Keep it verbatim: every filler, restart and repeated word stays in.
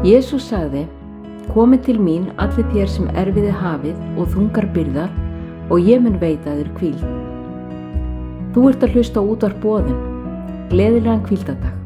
Jesús sagði: Komið til mín allir þér sem erfiði hafið og þungar byrðar og ég mun veita þér hvíld. Þú ert að hlusta á útvarp Boðun. Gleðilegan hvíldardag.